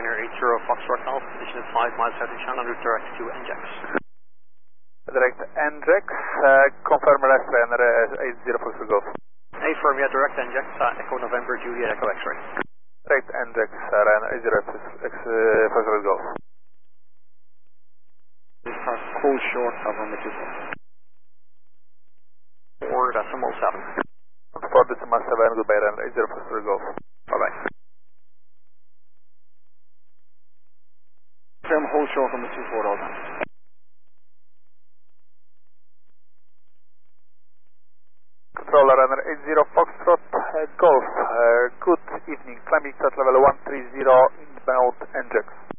Ryanair 80 Foxtrot Golf, position is 5 miles south of Shannon, route direct to NJAX. Direct NJAX, confirm left Ryanair 80 Foxtrot Golf. Affirm, yeah, direct NJAX, Echo November, Juliet Echo X-ray. Direct NJAX, Ryanair 80 Foxtrot Golf. This is cool short, cover me 24. 4.7. 4.7, goodbye Ryanair 80 Foxtrot Golf. Bye-bye. Firm hold short on the 24 all time. Controller Ryanair 80 Foxtrot Golf, good evening, climbing at level 130 inbound NJAX.